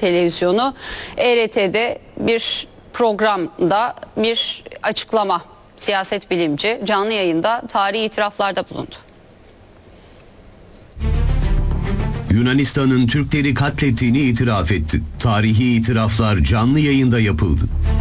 Televizyonu ERT'de bir programda bir açıklama. Siyaset bilimci canlı yayında tarihi itiraflarda bulundu. Yunanistan'ın Türkleri katlettiğini itiraf etti. Tarihi itiraflar canlı yayında yapıldı.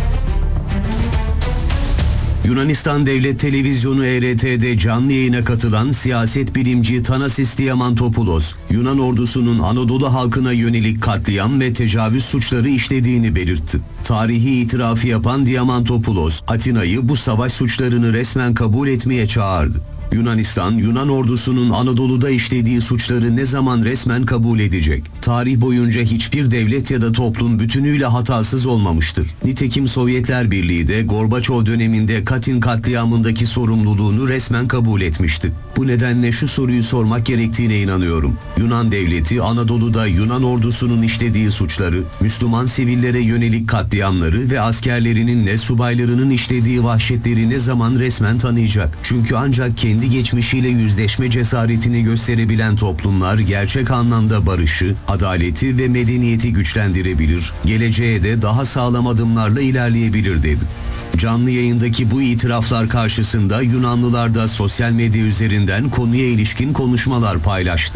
Yunanistan Devlet Televizyonu ERT'de canlı yayına katılan siyaset bilimci Thanasis Diamantopoulos, Yunan ordusunun Anadolu halkına yönelik katliam ve tecavüz suçları işlediğini belirtti. Tarihi itirafı yapan Diamantopoulos, Atina'yı bu savaş suçlarını resmen kabul etmeye çağırdı. Yunanistan, Yunan ordusunun Anadolu'da işlediği suçları ne zaman resmen kabul edecek? Tarih boyunca hiçbir devlet ya da toplum bütünüyle hatasız olmamıştır. Nitekim Sovyetler Birliği de Gorbaçov döneminde Katyn katliamındaki sorumluluğunu resmen kabul etmişti. Bu nedenle şu soruyu sormak gerektiğine inanıyorum. Yunan devleti Anadolu'da Yunan ordusunun işlediği suçları, Müslüman sivillere yönelik katliamları ve askerlerinin ve subaylarının işlediği vahşetleri ne zaman resmen tanıyacak? Çünkü ancak kendi geçmişiyle yüzleşme cesaretini gösterebilen toplumlar gerçek anlamda barışı, adaleti ve medeniyeti güçlendirebilir, geleceğe de daha sağlam adımlarla ilerleyebilir dedi. Canlı yayındaki bu itiraflar karşısında Yunanlılar da sosyal medya üzerinden konuya ilişkin konuşmalar paylaştı.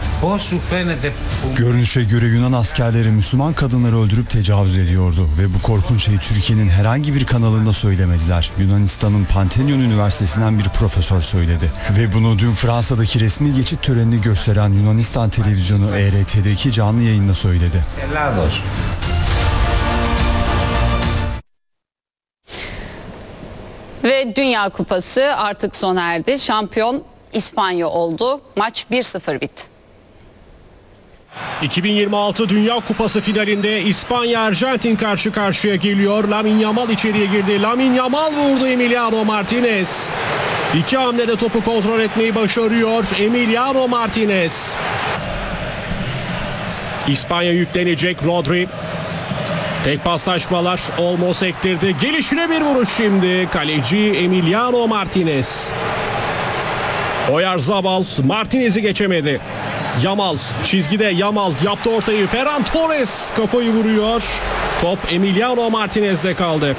Görünüşe göre Yunan askerleri Müslüman kadınları öldürüp tecavüz ediyordu ve bu korkunç şeyi Türkiye'nin herhangi bir kanalında söylemediler. Yunanistan'ın Pantheon Üniversitesi'nden bir profesör söyledi ve bunu dün Fransa'daki resmi geçit törenini gösteren Yunanistan Televizyonu ERT'deki canlı yayında söyledi. Ve Dünya Kupası artık sona erdi. Şampiyon İspanya oldu. Maç 1-0 bitti. 2026 Dünya Kupası finalinde İspanya-Arjantin karşı karşıya geliyor. Lamine Yamal içeriye girdi. Lamine Yamal vurdu Emiliano Martinez. İki hamlede topu kontrol etmeyi başarıyor Emiliano Martinez. İspanya yüklenecek. Rodri. Tek paslaşmalar Olmo sektirdi. Gelişine bir vuruş şimdi. Kaleci Emiliano Martinez. Oyarzabal Martinez'i geçemedi. Yamal çizgide, Yamal yaptı ortayı. Ferran Torres kafayı vuruyor. Top Emiliano Martinez'de kaldı.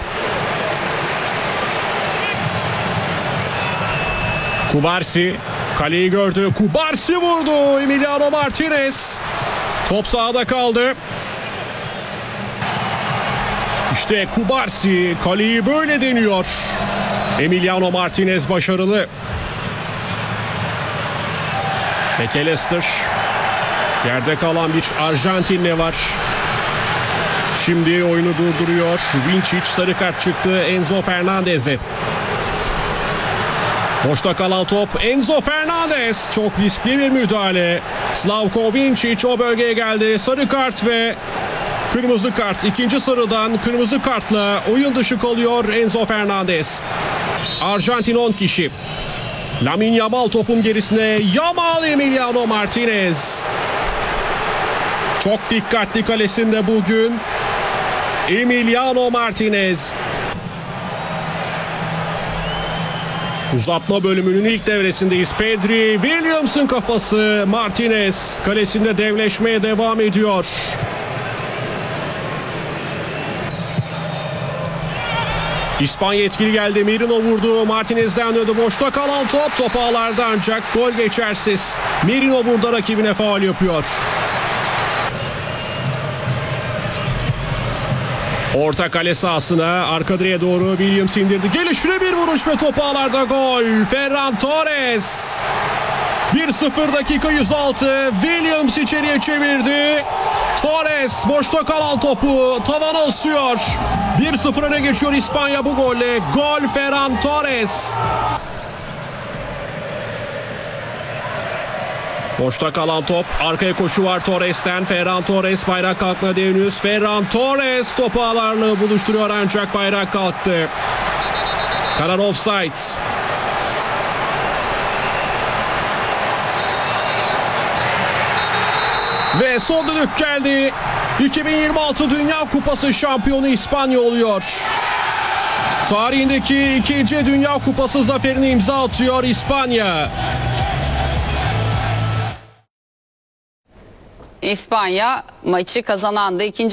Kubarsi kaleyi gördü. Kubarsi vurdu. Emiliano Martinez. Top sahada kaldı. İşte Kubarsi kaleyi böyle deniyor. Emiliano Martinez başarılı. McAllister. Yerde kalan bir Arjantinli var. Şimdi oyunu durduruyor. Vinčić sarı kart çıktı Enzo Fernandez'e. Boşta kalan top Enzo Fernandez. Çok riskli bir müdahale. Slavko Vinčić o bölgeye geldi. Sarı kart ve kırmızı kart. İkinci sarıdan kırmızı kartla oyun dışı kalıyor Enzo Fernandez. Arjantin 10 kişi. Lamine Yamal topun gerisine. Yamal Emiliano Martinez. Çok dikkatli kalesinde bugün Emiliano Martinez. Uzatma bölümünün ilk devresindeyiz. Pedri, Williams'ın kafası. Martinez kalesinde devleşmeye devam ediyor. İspanya etkili geldi. Merino vurdu. Martinez'den döndü. Boşta kalan top ağlarda ancak gol geçersiz. Merino burada rakibine faul yapıyor. Orta kale sahasına arka direğe doğru Williams indirdi. Gelişine bir vuruş ve top ağlarda gol. Ferran Torres. 1-0 dakika 106. Williams içeriye çevirdi. Torres boşta kalan topu tavana asıyor. 1-0 öne geçiyor İspanya bu golle. Gol Ferran Torres. Boşta kalan top. Arkaya koşu var Torres'ten. Ferran Torres bayrak kalkmadı henüz. Ferran Torres topu ağlarla buluşturuyor ancak bayrak kalktı. Karar offside. Ve son düdük geldi. 2026 Dünya Kupası şampiyonu İspanya oluyor. Tarihindeki ikinci Dünya Kupası zaferini imza atıyor İspanya. İspanya maçı kazanandı. İkinci